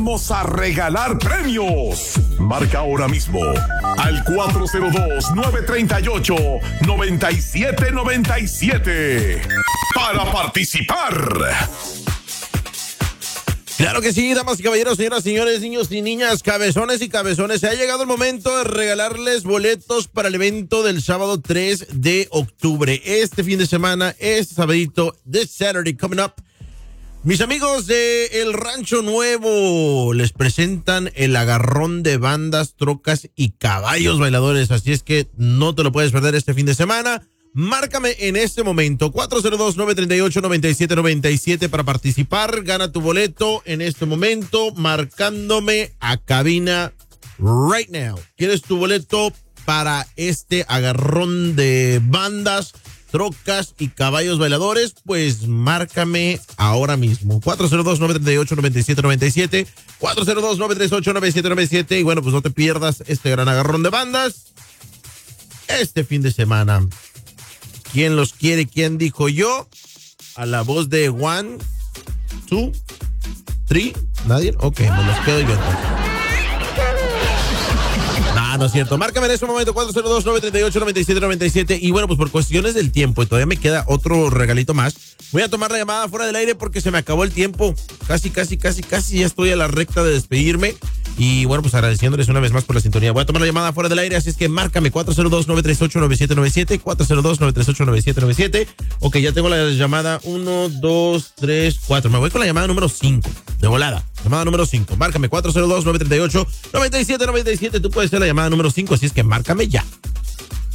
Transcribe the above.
Vamos a regalar premios. Marca ahora mismo al 402-938-9797 para participar. Claro que sí, damas y caballeros, señoras, señores, niños y niñas, cabezones y cabezones. Se ha llegado el momento de regalarles boletos para el evento del sábado 3 de octubre. Este fin de semana, este sabadito, this Saturday coming up. Mis amigos de El Rancho Nuevo les presentan el agarrón de bandas, trocas y caballos bailadores. Así es que no te lo puedes perder este fin de semana. Márcame en este momento, 402-938-9797 para participar. Gana tu boleto en este momento marcándome a cabina right now. ¿Quieres tu boleto para este agarrón de bandas, trocas y caballos bailadores? Pues márcame ahora mismo. 402-938-9797. 402-938-9797. Y bueno, pues no te pierdas este gran agarrón de bandas este fin de semana. ¿Quién los quiere? ¿Quién dijo yo? A la voz de 1, 2, 3. ¿Nadie? Ok, me los quedo yo entonces. No es cierto. Márcame en este momento 402-938-9797. Y bueno, pues por cuestiones del tiempo, y todavía me queda otro regalito más, voy a tomar la llamada fuera del aire porque se me acabó el tiempo. Casi ya estoy a la recta de despedirme. Y bueno, pues agradeciéndoles una vez más por la sintonía. Voy a tomar la llamada fuera del aire, así es que márcame 402-938-9797, 402-938-9797. Ok, ya tengo la llamada 1, 2, 3, 4. Me voy con la llamada número 5, de volada. Llamada número 5. Márcame 402-938-9797. Tú puedes ser la llamada número 5, así es que márcame ya.